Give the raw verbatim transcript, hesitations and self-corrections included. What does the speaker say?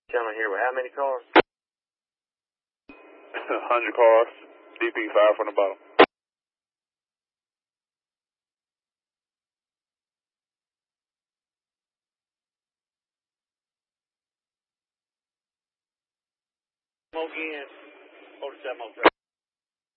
Coming here with how many cars? one hundred cars. D P five from the bottom. Smoke in. forty-seven oh three.